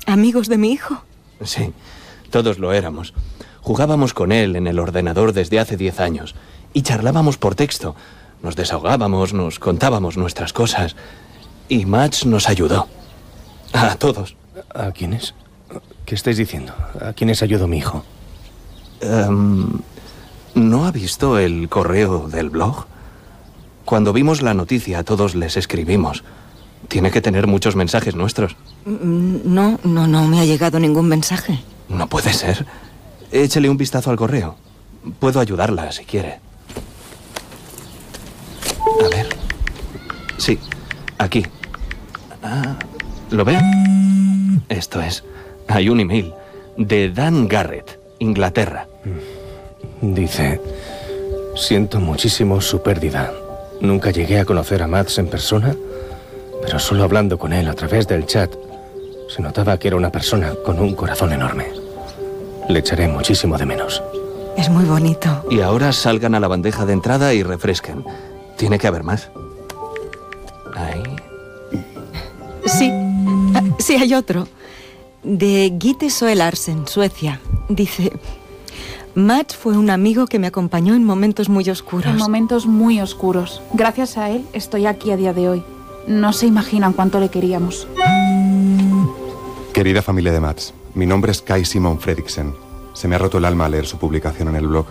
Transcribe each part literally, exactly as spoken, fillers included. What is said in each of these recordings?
¿Amigos de mi hijo? Sí, todos lo éramos. Jugábamos con él en el ordenador desde hace diez años y charlábamos por texto. Nos desahogábamos, nos contábamos nuestras cosas. Y Mads nos ayudó. A todos. ¿A quiénes? ¿Qué estáis diciendo? ¿A quiénes ayudó mi hijo? Um, ¿No ha visto el correo del blog? Cuando vimos la noticia, a todos les escribimos. Tiene que tener muchos mensajes nuestros. No, no, no me ha llegado ningún mensaje. No puede ser. Échele un vistazo al correo. Puedo ayudarla si quiere. A ver. Sí, aquí. Ah, ¿lo ve? Esto es. Hay un email de Dan Garrett, Inglaterra. Dice: siento muchísimo su pérdida. Nunca llegué a conocer a Mads en persona, pero solo hablando con él a través del chat, se notaba que era una persona con un corazón enorme. Le echaré muchísimo de menos. Es muy bonito. Y ahora salgan a la bandeja de entrada y refresquen. Tiene que haber más. Ahí. Sí, ah, sí hay otro. De Gitte Soe Larsen, Suecia. Dice: Mads fue un amigo que me acompañó en momentos muy oscuros. En momentos muy oscuros. Gracias a él estoy aquí a día de hoy. No se imaginan cuánto le queríamos. Querida familia de Mads, mi nombre es Kai Simon Fredriksen. Se me ha roto el alma al leer su publicación en el blog.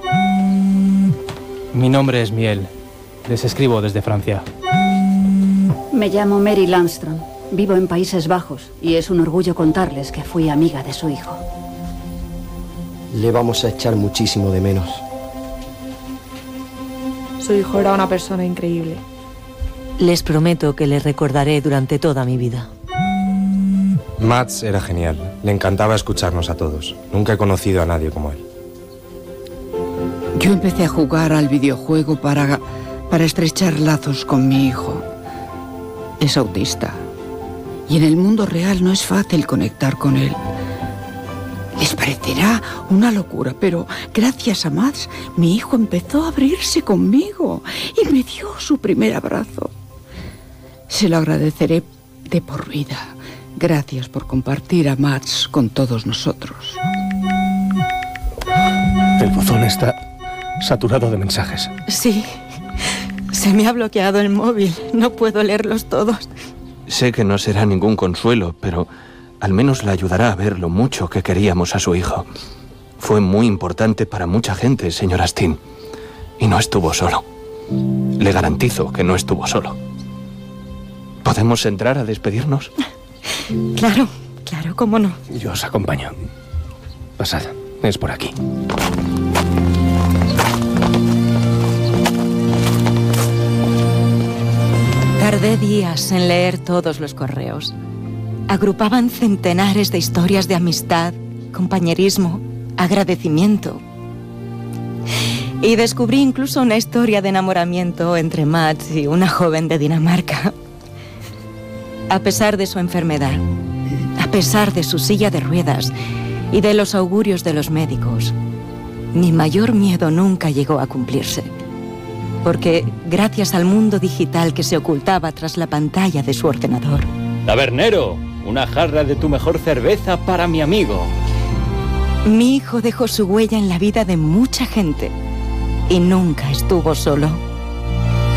Mi nombre es Miel. Les escribo desde Francia. Me llamo Mary Landström. Vivo en Países Bajos y es un orgullo contarles que fui amiga de su hijo. Le vamos a echar muchísimo de menos. Su hijo era una persona increíble. Les prometo que le recordaré durante toda mi vida. Mads era genial. Le encantaba escucharnos a todos. Nunca he conocido a nadie como él. Yo empecé a jugar al videojuego para, para estrechar lazos con mi hijo. Es autista. Y en el mundo real no es fácil conectar con él. Les parecerá una locura, pero gracias a Mads, mi hijo empezó a abrirse conmigo y me dio su primer abrazo. Se lo agradeceré de por vida. Gracias por compartir a Mads con todos nosotros. El buzón está saturado de mensajes. Sí, se me ha bloqueado el móvil. No puedo leerlos todos. Sé que no será ningún consuelo, pero al menos le ayudará a ver lo mucho que queríamos a su hijo. Fue muy importante para mucha gente, señora Steen. Y no estuvo solo. Le garantizo que no estuvo solo. ¿Podemos entrar a despedirnos? Claro, claro, cómo no. Yo os acompaño. Pasad, es por aquí. Tardé días en leer todos los correos. Agrupaban centenares de historias de amistad, compañerismo, agradecimiento. Y descubrí incluso una historia de enamoramiento entre Mads y una joven de Dinamarca. A pesar de su enfermedad, a pesar de su silla de ruedas y de los augurios de los médicos, mi mayor miedo nunca llegó a cumplirse. Porque gracias al mundo digital que se ocultaba tras la pantalla de su ordenador. Tabernero, una jarra de tu mejor cerveza para mi amigo. Mi hijo dejó su huella en la vida de mucha gente y nunca estuvo solo.